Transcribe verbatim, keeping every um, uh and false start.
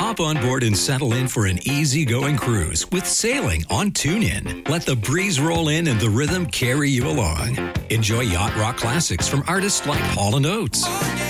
Hop on board and settle in for an easygoing cruise with sailing on TuneIn. Let the breeze roll in and the rhythm carry you along. Enjoy yacht rock classics from artists like Hall and Oates,